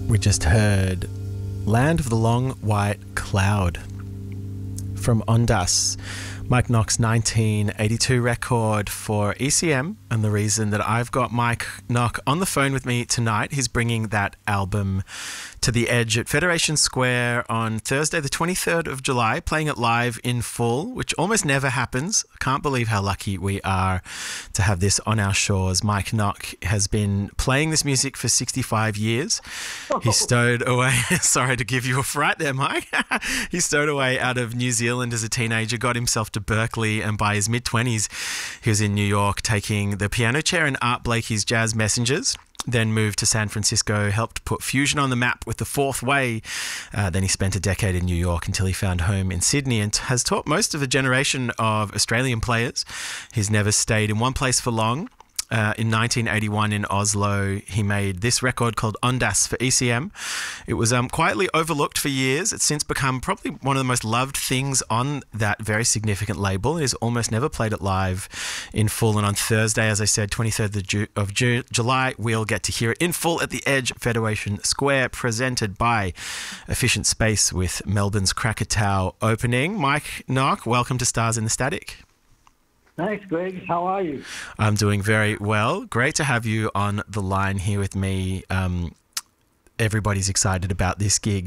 We just heard Land of the Long White Cloud from Ondas, Mike Knock's 1982 record for ECM. And the reason that I've got Mike Knock on the phone with me tonight, he's bringing that album to the Edge at Federation Square on Thursday the 23rd of July, playing it live in full, which almost never happens. I can't believe how lucky we are to have this on our shores. Mike Knock has been playing this music for 65 years. He stowed away, sorry to give you a fright there, Mike. He stowed away out of New Zealand as a teenager, got himself to Berkeley, and by his mid-20s, he was in New York taking the piano chair in Art Blakey's Jazz Messengers. Then moved to San Francisco, helped put fusion on the map with the Fourth Way. Then he spent a decade in New York until he found home in Sydney and has taught most of a generation of Australian players. He's never stayed in one place for long. In 1981 in Oslo, he made this record called Ondas for ECM. It was quietly overlooked for years. It's since become probably one of the most loved things on that very significant label. It has almost never played it live in full. And on Thursday, as I said, 23rd of July, we'll get to hear it in full at the Edge Federation Square, presented by Efficient Space with Melbourne's Krakatoa opening. Mike Knock, welcome to Stars in the Static. Thanks, Greg. How are you? I'm doing very well. Great to have you on the line here with me. Everybody's excited about this gig.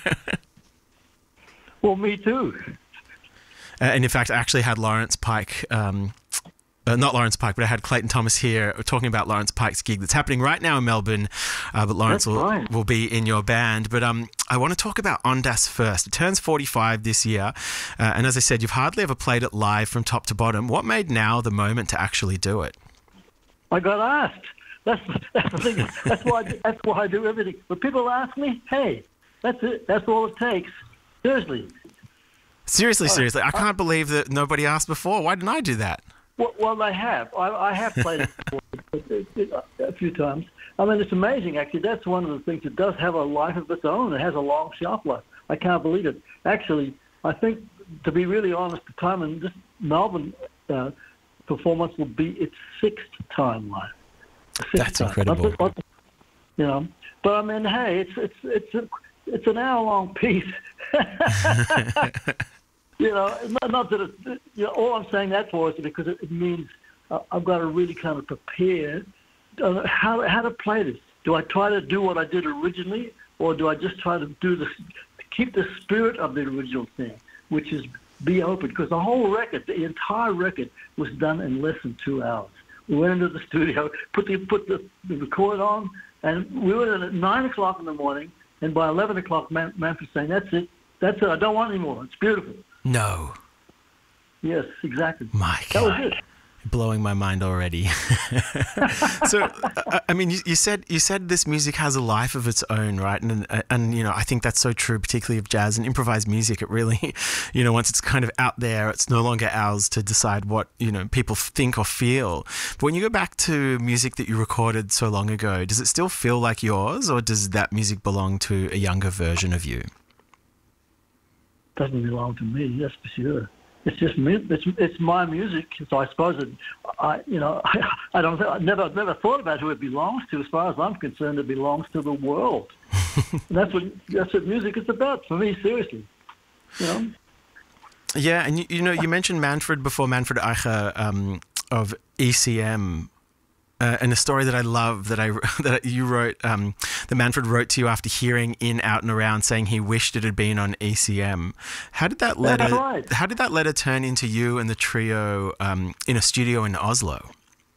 Well, me too. And in fact, I actually had Lawrence Pike, not Lawrence Pike, but I had Clayton Thomas here talking about Lawrence Pike's gig that's happening right now in Melbourne, but Lawrence will be in your band. But I want to talk about Ondas first. It turns 45 this year, and as I said, you've hardly ever played it live from top to bottom. What made now the moment to actually do it? I got asked. That's the thing. That's why I do everything. When people ask me, hey, that's it. That's all it takes. Seriously. I can't believe that nobody asked before. Why didn't I do that? Well, I have. I have played it before a few times. I mean, it's amazing, actually. That's one of the things that does have a life of its own. It has a long shelf life. I can't believe it. Actually, I think, to be really honest, the time in this Melbourne performance will be its sixth time live. That's incredible. You know, but I mean, hey, it's an hour-long piece. You know, not that it, you know, all I'm saying that for is because it means I've got to really kind of prepare how to play this. Do I try to do what I did originally, or do I just try to do this, keep the spirit of the original thing, which is be open? Because the whole record, the entire record, was done in less than 2 hours. We went into the studio, put the record on, and we were in at 9 o'clock in the morning, and by 11 o'clock, Manfred's saying, that's it, I don't want any more, it's beautiful. No. Yes, exactly. My God. That was it. Blowing my mind already. So, I mean, you said this music has a life of its own, right? And you know, I think that's so true, particularly of jazz and improvised music. It really, you know, once it's kind of out there, it's no longer ours to decide what, you know, people think or feel. But when you go back to music that you recorded so long ago, does it still feel like yours, or does that music belong to a younger version of you? Doesn't belong to me, that's for sure. It's just it's my music, so I suppose I never thought about who it belongs to. As far as I'm concerned, it belongs to the world. That's what music is about for me. Seriously, you know. Yeah, and you know, you mentioned Manfred before, Manfred Eicher of ECM. And a story that I love that you wrote, that Manfred wrote to you after hearing In, Out and Around, saying he wished it had been on ECM. How did that letter? Right. How did that letter turn into you and the trio in a studio in Oslo?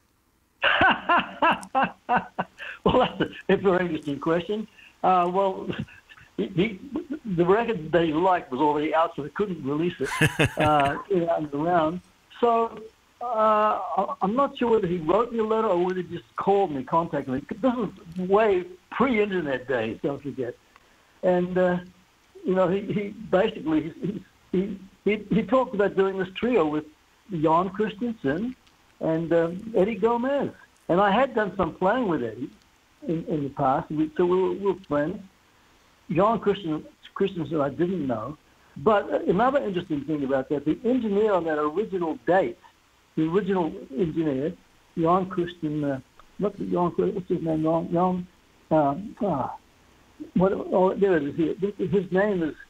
Well, that's a very interesting question. Well, the record that he liked was already out, so he couldn't release it. In, Out and Around. So. I'm not sure whether he wrote me a letter or whether he just called me, contacted me. This was way pre-internet days, don't forget. And you know, he basically he talked about doing this trio with Jan Christensen and Eddie Gomez. And I had done some playing with Eddie in the past, so we were friends. Jan Christensen I didn't know. But another interesting thing about that, the engineer on that original date, the original engineer, Jan Christian, what's his name? Oh, there it is. Here. His name is.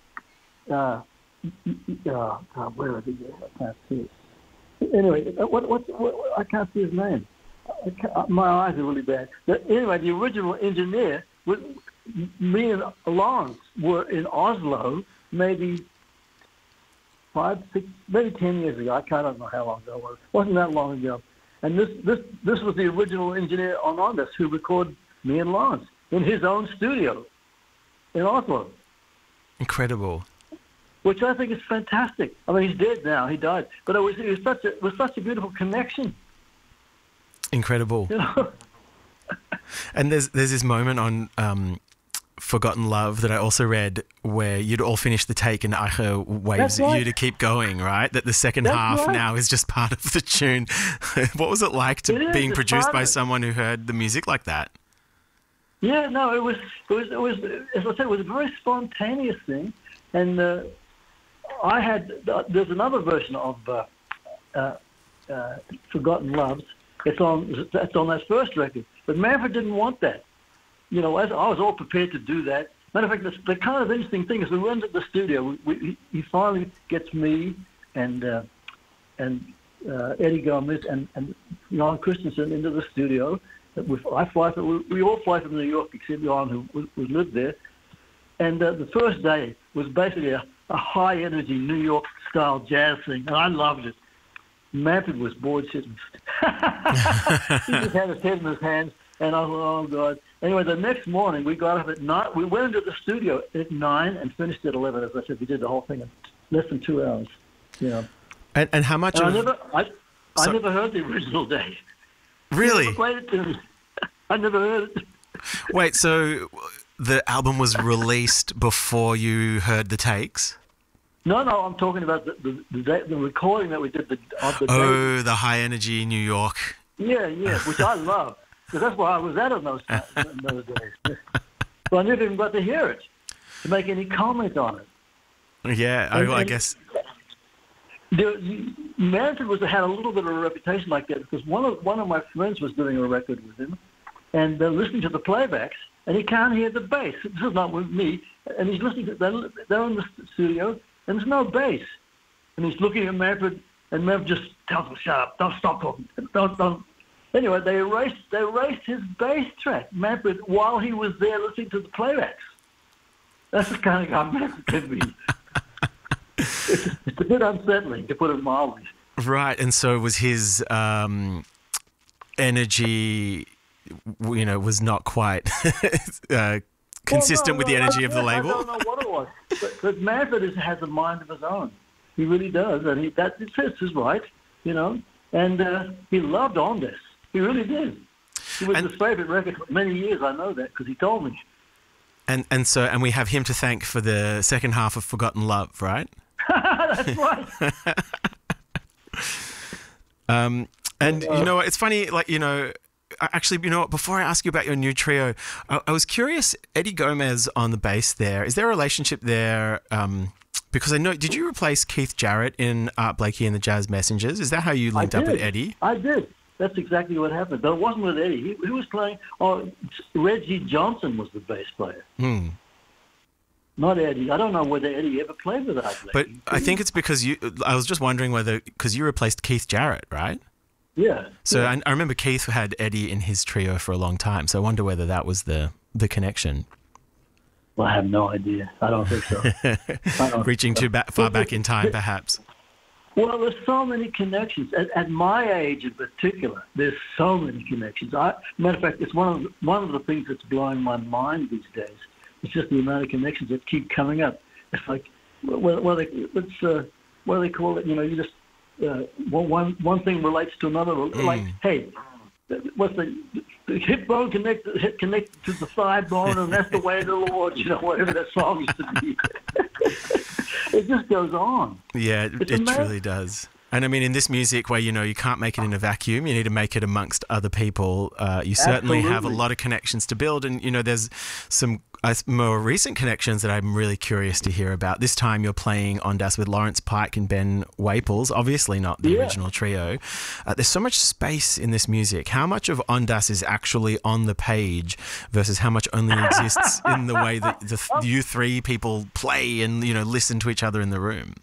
Where is he? I can't see it. Anyway, what I can't see his name. My eyes are really bad. Anyway, the original engineer, me and Lawrence were in Oslo maybe 5, 6, maybe 10 years ago. I don't know how long ago it was. It wasn't that long ago. And this was the original engineer on Ondas who recorded me and Lawrence in his own studio in Oslo. Incredible. Which I think is fantastic. I mean, he's dead now. He died. But it was such a beautiful connection. Incredible. You know? And there's this moment on Forgotten Love that I also read where you'd all finish the take and Eicher waves at you to keep going, right? That the second half now is just part of the tune. What was it like being produced by someone who heard the music like that? Yeah, no, it was as I said, it was a very spontaneous thing. And there's another version of Forgotten Loves. That's on that first record. But Manfred didn't want that. You know, as I was all prepared to do that. Matter of fact, the kind of interesting thing is we went to the studio. He finally gets me and Eddie Gomez and Jan Christensen into the studio. We all fly from New York except Jan, who lived there. And the first day was basically a high-energy New York-style jazz thing, and I loved it. Manfred was bored sitting. He just had his head in his hands, and I thought, oh, God. Anyway, the next morning, we got up at 9. We went into the studio at 9 and finished at 11. As I said, we did the whole thing in less than 2 hours. You know. And how much and I never heard the original day. Really? He played it to me. I never heard it. Wait, so the album was released before you heard the takes? No, I'm talking about the recording that we did of the day. The high energy New York. Yeah, which I love. Because that's why I was at in those days. But I never even got to hear it, to make any comment on it. Yeah, I guess. Manfred had a little bit of a reputation like that because one of my friends was doing a record with him, and they're listening to the playbacks, and he can't hear the bass. This is not with me. And he's listening to they're in the studio, and there's no bass. And he's looking at Manfred, and Manfred just tells him, "Shut up! Don't stop talking! Don't." Anyway, they erased his bass track, Manfred, while he was there listening to the playbacks. That's the kind of guy Manfred can be. It's a bit unsettling, to put it mildly. Right, and so was his energy, was not quite consistent with the energy of the label? I don't know what it was. But Manfred has a mind of his own. He really does, and it fits his right, and he loved Ondas. He really did. It was his favourite record for many years. I know that because he told me. And we have him to thank for the second half of Forgotten Love, right? That's right. And it's funny, actually, before I ask you about your new trio, I was curious, Eddie Gomez on the bass there, is there a relationship there? Because I know, did you replace Keith Jarrett in Art Blakey and the Jazz Messengers? Is that how you linked up with Eddie? I did. That's exactly what happened. But it wasn't with Eddie. He was playing, Reggie Johnson was the bass player. Not Eddie. I don't know whether Eddie ever played with Art Blakey. But I think it's because I was just wondering because you replaced Keith Jarrett, right? Yeah. So yeah. I remember Keith had Eddie in his trio for a long time. So I wonder whether that was the connection. Well, I have no idea. I don't think so. Reaching too far back in time, perhaps. Well, there's so many connections. At my age in particular, there's so many connections. Matter of fact, it's one of the things that's blowing my mind these days. It's just the amount of connections that keep coming up. It's like, what do they call it? You just one thing relates to another. Like, hey, what's the hip bone connected to the thigh bone, and that's the way of the Lord. Whatever that song used to be. It just goes on. Yeah, it truly does. And I mean, in this music where, you know, you can't make it in a vacuum, you need to make it amongst other people. You certainly have a lot of connections to build. And, you know, there's some more recent connections that I'm really curious to hear about. This time you're playing Ondas with Lawrence Pike and Ben Waples, obviously not the original trio. There's so much space in this music. How much of Ondas is actually on the page versus how much only exists in the way that you three people play and, you know, listen to each other in the room?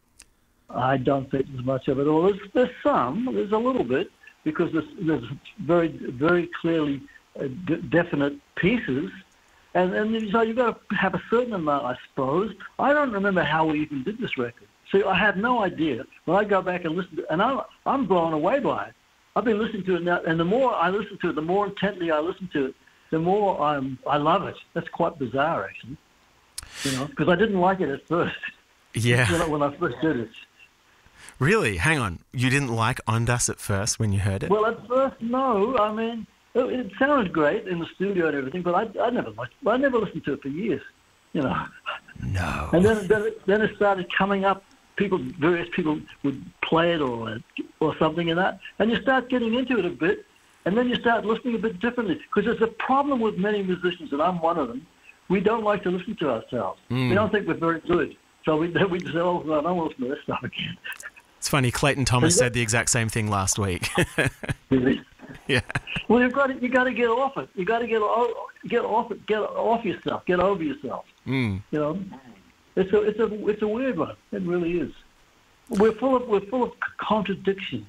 I don't think there's much of it all. There's a little bit, because there's very, very clearly definite pieces, and so you've got to have a certain amount, I suppose. I don't remember how we even did this record. See, I have no idea. When I go back and listen to it, and I'm blown away by it. I've been listening to it now, and the more I listen to it, the more intently I listen to it, the more I love it. That's quite bizarre, actually, you know, because I didn't like it at first. Yeah. When I first did it. Really? Hang on. You didn't like Ondas at first when you heard it? Well, at first, no. I mean, it sounded great in the studio and everything, but I never listened to it for years, you know. No. And then it started coming up. Various people would play it or something in that, and you start getting into it a bit, and then you start listening a bit differently. Because there's a problem with many musicians, and I'm one of them. We don't like to listen to ourselves. We don't think we're very good. So we just say, oh, I don't want to listen to this stuff again. It's funny, Clayton Thomas said the exact same thing last week. Really? Yeah. Well, you got to get off it. You got to get off it. Get off yourself. Get over yourself. You know, it's a weird one. It really is. We're full of contradictions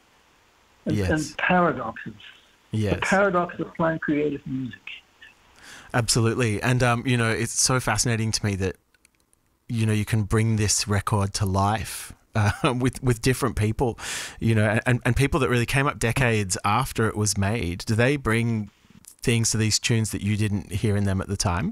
and paradoxes. Yes. The paradox of playing creative music. Absolutely. And you know, it's so fascinating to me that, you know, you can bring this record to life with different people, you know, and people that really came up decades after it was made. Do they bring things to these tunes that you didn't hear in them at the time?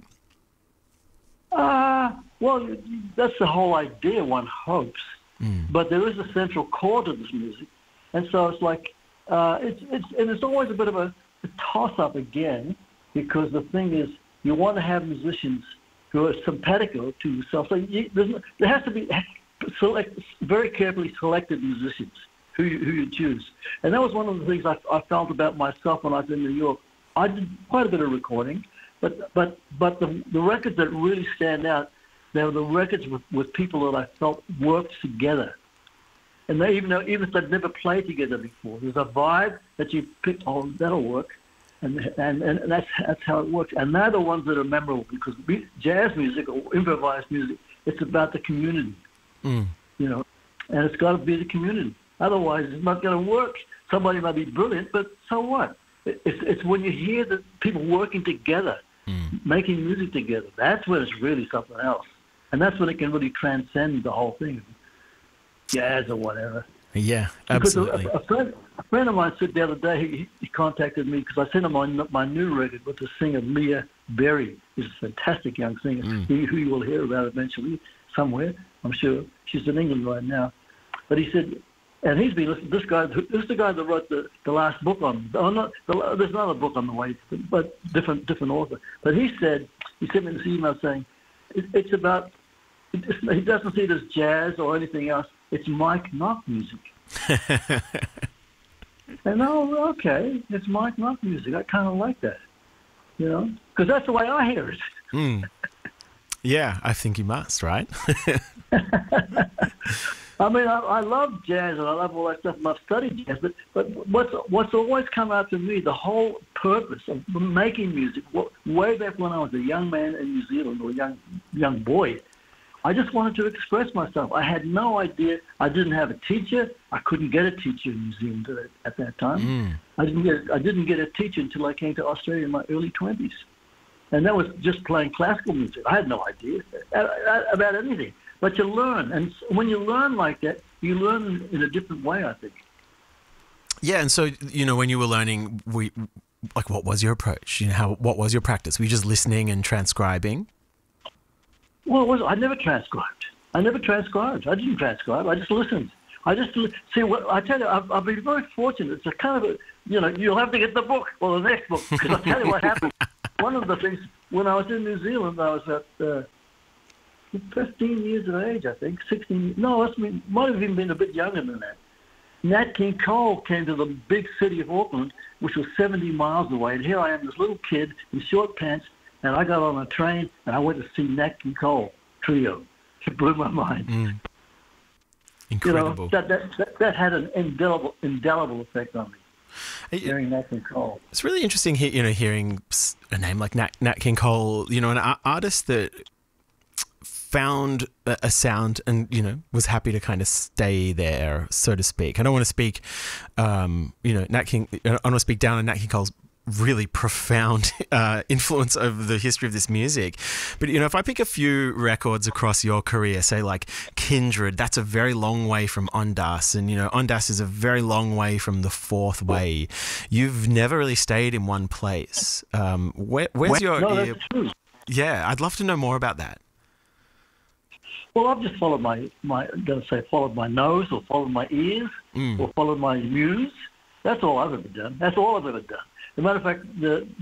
Well, that's the whole idea, one hopes. But there is a central core to this music. And so it's like, it's always a bit of a toss-up again, because the thing is, you want to have musicians who are simpatico to yourself. So there has to be very carefully selected musicians who you choose. And that was one of the things I felt about myself when I was in New York. I did quite a bit of recording, but the records that really stand out, they were the records with people that I felt worked together. And they, even if they've never played together before, there's a vibe that you pick, oh, that'll work. And that's how it works. And they're the ones that are memorable, because jazz music or improvised music, it's about the community, you know, and it's got to be the community. Otherwise, it's not going to work. Somebody might be brilliant, but so what? It's when you hear the people working together, making music together, that's when it's really something else. And that's when it can really transcend the whole thing, jazz or whatever. Yeah, absolutely. Because a friend of mine said the other day, he contacted me because I sent him my new record with the singer Leah Berry, who's a fantastic young singer, who you will hear about eventually somewhere, I'm sure. She's in England right now. But he said, and he's been listening, this is the guy that wrote the last book on, there's another book on the way, but different author. But he sent me this email saying, it's about, he doesn't see it as jazz or anything else. It's Mike Nock music. And okay, it's Mike Nock music. I kind of like that, you know, because that's the way I hear it. Yeah, I think you must, right? I mean, I love jazz and I love all that stuff, and I've studied jazz. But what's always come out to me, the whole purpose of making music, way back when I was a young man in New Zealand, or a young boy, I just wanted to express myself. I had no idea. I didn't have a teacher. I couldn't get a teacher in New Zealand at that time. I didn't get a teacher until I came to Australia in my early 20s. And that was just playing classical music. I had no idea about anything. But you learn. And when you learn like that, you learn in a different way, I think. Yeah, and so, you know, when you were learning, what was your approach? You know, what was your practice? Were you just listening and transcribing? Well, I never transcribed. I didn't transcribe. I just listened. I tell you, I've been very fortunate. It's a kind of a, you know, you'll have to get the book or the next book, because I'll tell you what happened. One of the things, when I was in New Zealand, I was at 15 years of age, I think, 16. No, might have even been a bit younger than that. Nat King Cole came to the big city of Auckland, which was 70 miles away. And here I am, this little kid in short pants, and I got on a train and I went to see Nat King Cole trio. It blew my mind. Incredible. You know, that had an indelible effect on me. Hearing Nat King Cole. It's really interesting, hearing a name like Nat King Cole. An artist that found a sound and was happy to kind of stay there, so to speak. I don't want to speak, Nat King. I don't want to speak down on Nat King Cole's really profound influence over the history of this music. But, if I pick a few records across your career, say like Kindred, that's a very long way from Ondas. And, Ondas is a very long way from the Fourth Way. You've never really stayed in one place. Where's your... No, that's true. Yeah, I'd love to know more about that. Well, I've just followed followed my nose or followed my ears or followed my muse. That's all I've ever done. That's all I've ever done. As a matter of fact,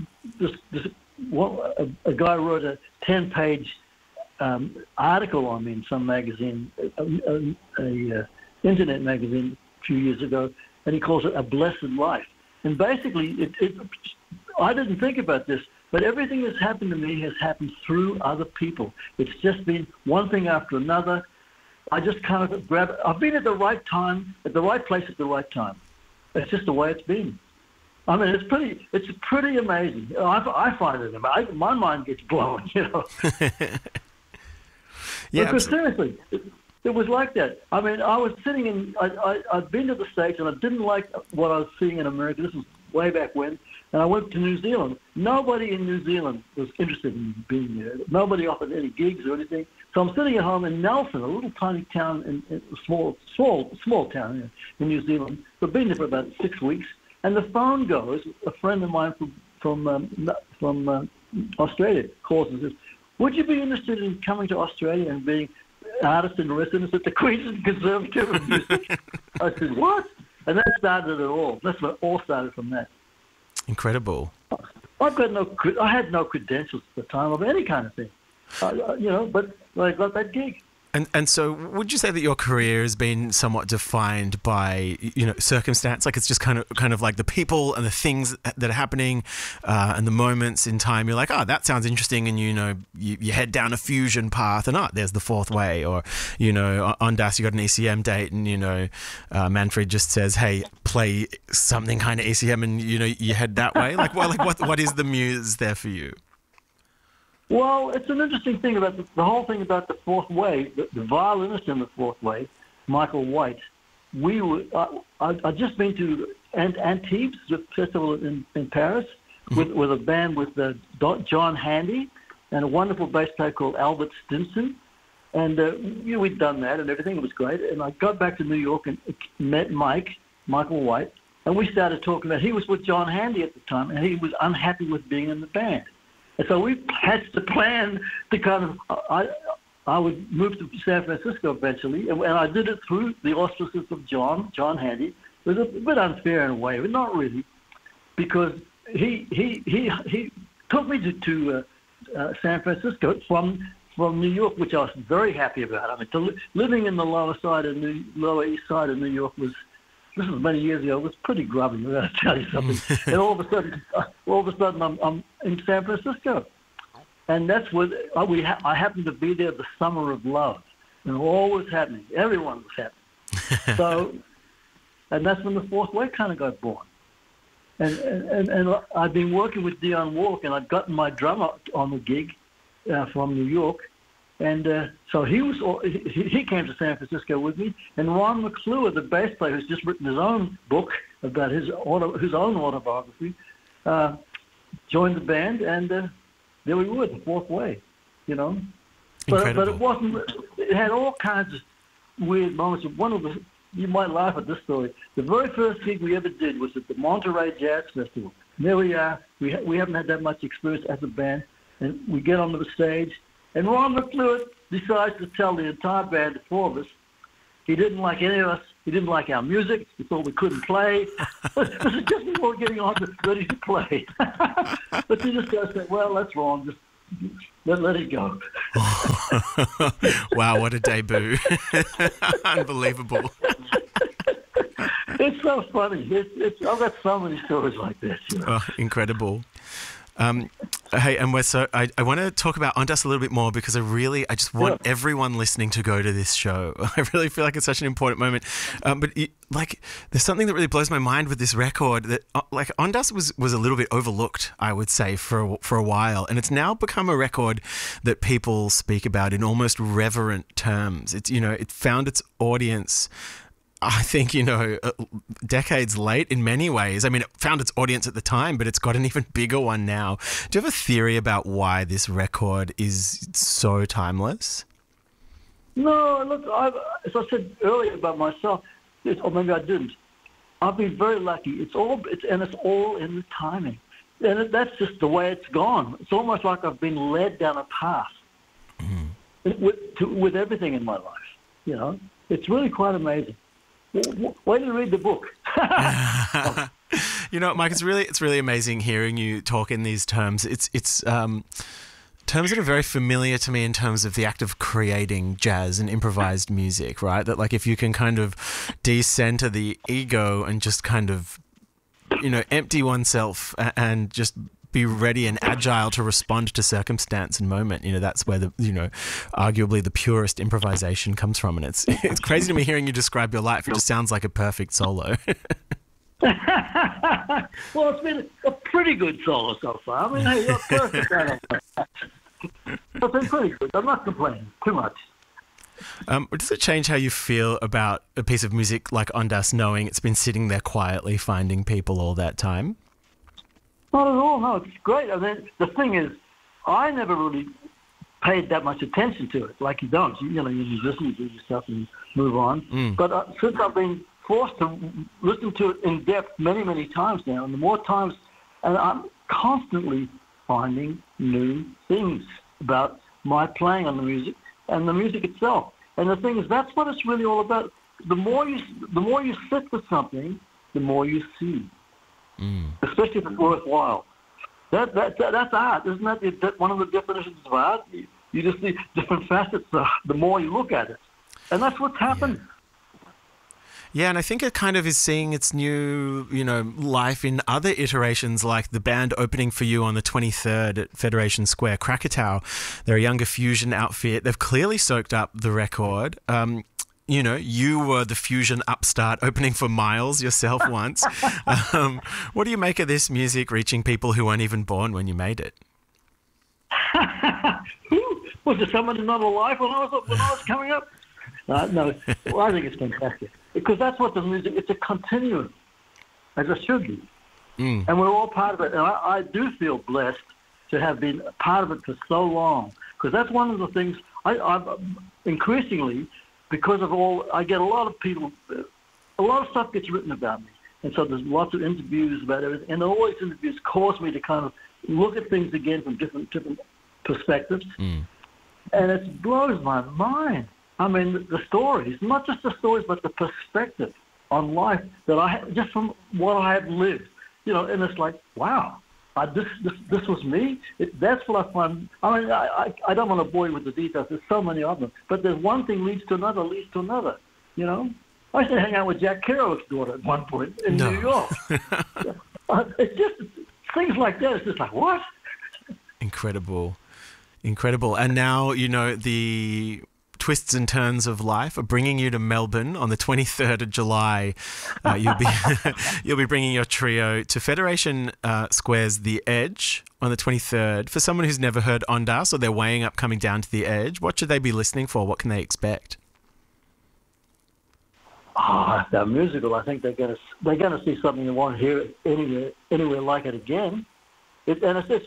a guy wrote a 10-page article on me in some magazine, a internet magazine a few years ago, and he calls it A Blessed Life. And basically, I didn't think about this, but everything that's happened to me has happened through other people. It's just been one thing after another. I just kind of I've been at the right time, at the right place at the right time. It's just the way it's been. I mean, it's pretty amazing. I find it amazing. My mind gets blown, Yeah, because seriously, it was like that. I mean, I was sitting in. I'd been to the States and I didn't like what I was seeing in America. This was way back when, and I went to New Zealand. Nobody in New Zealand was interested in being there. Nobody offered any gigs or anything. So I'm sitting at home in Nelson, a little tiny town, in a small town in New Zealand. We've been there for about 6 weeks. And the phone goes. A friend of mine from Australia calls and says, "Would you be interested in coming to Australia and being an artist in residence at the Queensland Conservative of Music?" I said, "What?" And that started it all. That's what all started from that. Incredible. I had no credentials at the time of any kind of thing, but I got that gig. And so would you say that your career has been somewhat defined by, circumstance? Like it's just kind of like the people and the things that are happening and the moments in time. You're like, oh, that sounds interesting. And, you head down a fusion path and, there's the Fourth Way. Or, on DAS, you got an ECM date and, Manfred just says, hey, play something kind of ECM and, you head that way. What is the muse there for you? Well, it's an interesting thing about the whole thing about the Fourth Way. The violinist in the Fourth Way, Michael White. I'd just been to Antibes, the festival in Paris, with a band with John Handy and a wonderful bass player called Albert Stinson. And we'd done that and everything. It was great. And I got back to New York and met Michael White, and we started talking about. He was with John Handy at the time, and he was unhappy with being in the band. And so we had to plan to kind of, I would move to San Francisco eventually, and I did it through the auspices of John Handy. It was a bit unfair in a way, but not really, because he took me to San Francisco from New York, which I was very happy about. I mean, living in the Lower East Side of New York this was many years ago. It was pretty grubby. I'm going to tell you something. And all of a sudden, I'm in San Francisco, and that's where I happened to be there the summer of love, and all was happening. Everyone was happening. So, and that's when the Fourth Way kind of got born. And I'd been working with Dionne Warwick, and I'd gotten my drummer on the gig from New York. And so he came to San Francisco with me, and Ron McClure, the bass player, who's just written his own book about his own autobiography, joined the band, and there we were, the Fourth Way, But it wasn't. It had all kinds of weird moments. You might laugh at this story. The very first gig we ever did was at the Monterey Jazz Festival. And there we are. We haven't had that much experience as a band, and we get onto the stage. And Ron McClure decides to tell the entire band, the four of us, he didn't like any of us. He didn't like our music. He thought we couldn't play. This is just before getting on ready to play. But he just said, well, that's wrong. Just let it go. Wow, what a debut. Unbelievable. It's so funny. I've got so many stories like this. You know? Oh, incredible. Hey, and I want to talk about Ondas a little bit more because I just want everyone listening to go to this show. I really feel like it's such an important moment. There's something that really blows my mind with this record that, Ondas was a little bit overlooked, I would say, for a while, and it's now become a record that people speak about in almost reverent terms. It found its audience, I think, decades late in many ways. I mean, it found its audience at the time, but it's got an even bigger one now. Do you have a theory about why this record is so timeless? No, look, as I said earlier about myself, or maybe I didn't, I've been very lucky. It's all in the timing. And that's just the way it's gone. It's almost like I've been led down a path with everything in my life, It's really quite amazing. Why did you read the book? Mike, it's really amazing hearing you talk in these terms. It's terms that are very familiar to me in terms of the act of creating jazz and improvised music, right? That if you can kind of decenter the ego and just kind of, empty oneself and just be ready and agile to respond to circumstance and moment. That's where arguably the purest improvisation comes from. And it's crazy to me hearing you describe your life. It just sounds like a perfect solo. Well, it's been a pretty good solo so far. I mean, hey, you're perfect. It's been pretty good. I'm not complaining too much. Does it change how you feel about a piece of music like Ondas, knowing it's been sitting there quietly finding people all that time? Not at all, no. It's great. I mean, the thing is, I never really paid that much attention to it. Like you don't. You just listen to yourself and move on. But since I've been forced to listen to it in depth many, many times now, and the more times, and I'm constantly finding new things about my playing on the music and the music itself. And the thing is, that's what it's really all about. The more you sit with something, the more you see. Especially if it's worthwhile. That's art, isn't that one of the definitions of art? You just see different facets the more you look at it. And that's what's happened. Yeah, and I think it kind of is seeing its new, life in other iterations, like the band opening for you on the 23rd at Federation Square, Krakatoa. They're a younger fusion outfit. They've clearly soaked up the record. You were the fusion upstart opening for Miles yourself once. What do you make of this music reaching people who weren't even born when you made it? Was there someone not alive when I was coming up? No, well, I think it's fantastic. Because that's what the music, it's a continuum, as it should be. And we're all part of it. And I do feel blessed to have been a part of it for so long. Because that's one of the things I've increasingly, because of I get a lot of people, a lot of stuff gets written about me. And so there's lots of interviews about everything. And all these interviews cause me to kind of look at things again from different perspectives. And it blows my mind. I mean, the stories, not just the stories, but the perspective on life that I had, just from what I have lived. And it's like, wow, this was me. That's what I find. I mean, I don't want to bore you with the details. There's so many of them. But there's one thing leads to another. I used to hang out with Jack Kerouac's daughter at one point in New York. It's just things like that. It's just like, what? Incredible. And now, the twists and turns of life are bringing you to Melbourne on the 23rd of July. You'll be bringing your trio to Federation Square's The Edge on the 23rd. For someone who's never heard Ondas, or they're weighing up coming down to The Edge, what should they be listening for? What can they expect? They're musical. I think they're gonna see something they won't hear anywhere like it again. It's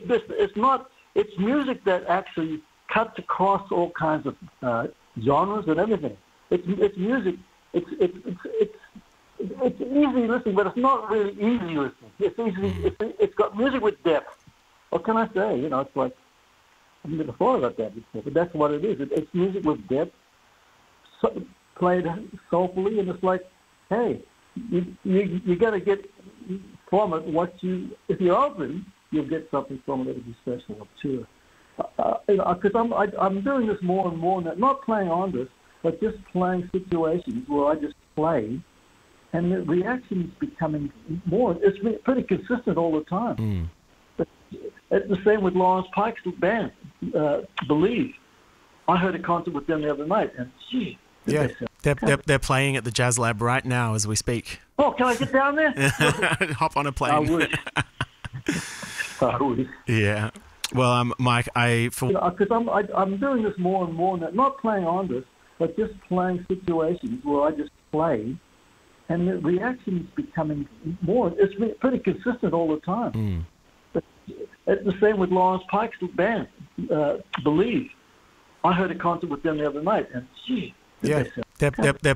music that actually cuts across all kinds of genres and everything. It's music. It's easy listening, but it's not really easy listening. It's easy. It's got music with depth. What can I say? It's like I've never thought about that before, but that's what it is. It's music with depth, played soulfully, and it's like, hey, you got to get from it if you're open, you'll get something from it that'll be special, I'm sure. Because I'm doing this more and more now, not playing on this, but just playing situations where I just play and the reaction's becoming more. It's been pretty consistent all the time. But it's the same with Lawrence Pike's band, Believe. I heard a concert with them the other night, and gee, yeah, they're playing at the Jazz Lab right now as we speak. Oh, can I get down there? Hop on a plane. I would. I would. Yeah. Well, Mike, because I'm doing this more and more now, not playing on this, but just playing situations where I just play, and the reaction's becoming more. It's been pretty consistent all the time. But it's the same with Lawrence Pike's band, Believe. I heard a concert with them the other night, and gee, yeah, they're